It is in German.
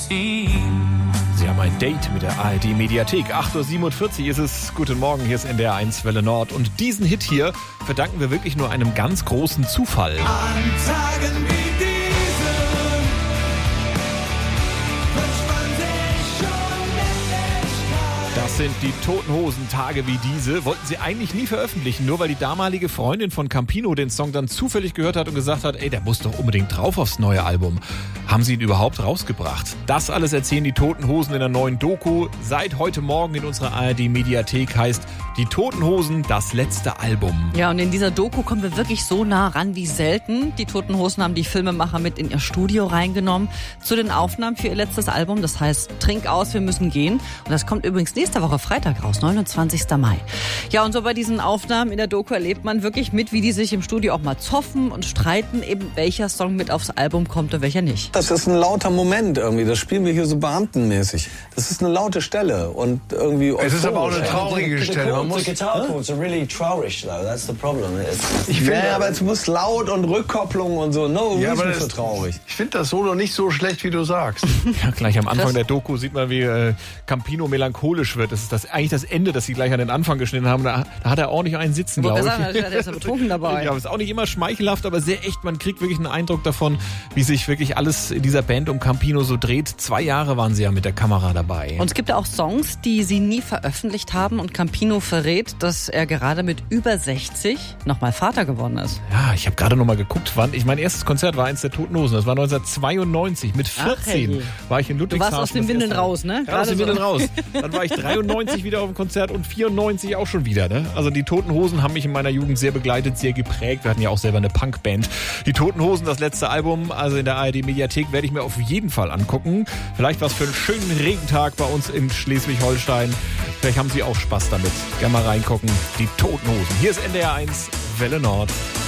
Sie haben ein Date mit der ARD-Mediathek. 8.47 Uhr ist es. Guten Morgen, hier ist NDR 1 Welle Nord. Und diesen Hit hier verdanken wir wirklich nur einem ganz großen Zufall. An Tagen wie diesen wünscht man sich schon Männlichkeit. Das sind die Toten Hosen, Tage wie diese. Wollten sie eigentlich nie veröffentlichen, nur weil die damalige Freundin von Campino den Song dann zufällig gehört hat und gesagt hat, ey, der muss doch unbedingt drauf aufs neue Album. Haben sie ihn überhaupt rausgebracht? Das alles erzählen die Toten Hosen in der neuen Doku. Seit heute Morgen in unserer ARD-Mediathek heißt Die Toten Hosen, das letzte Album. Ja, und in dieser Doku kommen wir wirklich so nah ran wie selten. Die Toten Hosen haben die Filmemacher mit in ihr Studio reingenommen zu den Aufnahmen für ihr letztes Album. Das heißt, Trink aus, wir müssen gehen. Und das kommt übrigens nächste Woche Freitag raus, 29. Mai. Ja, und so bei diesen Aufnahmen in der Doku erlebt man wirklich mit, wie die sich im Studio auch mal zoffen und streiten, eben welcher Song mit aufs Album kommt und welcher nicht. Das ist ein lauter Moment irgendwie. Das spielen wir hier so beamtenmäßig. Das ist eine laute Stelle und irgendwie. Es ist aber auch eine traurige Stelle. Man muss. The guitar chords are really traurig though. That's the problem. Ich finde, aber es muss laut und Rückkopplung und so. No reason für traurig. Ich finde das Solo nicht so schlecht, wie du sagst. Ja, gleich am Anfang der Doku sieht man, wie Campino melancholisch wird. Das ist eigentlich das Ende, das sie gleich an den Anfang geschnitten haben. Da hat er ordentlich einen sitzen, glaube ich. Der ist ja betrunken dabei. Ja, ist auch nicht immer schmeichelhaft, aber sehr echt. Man kriegt wirklich einen Eindruck davon, wie sich wirklich alles in dieser Band um Campino so dreht. 2 Jahre waren sie ja mit der Kamera dabei. Und es gibt ja auch Songs, die sie nie veröffentlicht haben. Und Campino verrät, dass er gerade mit über 60 nochmal Vater geworden ist. Ja, ich habe gerade nochmal geguckt, wann. Mein erstes Konzert war eins der Toten Hosen. Das war 1992. Mit 14 war ich in Ludwigshafen. Du warst aus den Windeln raus, ne? Ja, aus den Windeln raus. Dann war ich 93 wieder auf dem Konzert und 94 auch schon wieder. Ne? Also die Toten Hosen haben mich in meiner Jugend sehr begleitet, sehr geprägt. Wir hatten ja auch selber eine Punkband. Die Toten Hosen, das letzte Album, also in der ARD-Mediathek, werde ich mir auf jeden Fall angucken. Vielleicht was für einen schönen Regentag bei uns in Schleswig-Holstein. Vielleicht haben Sie auch Spaß damit. Gerne mal reingucken. Die Toten Hosen. Hier ist NDR 1 Welle Nord.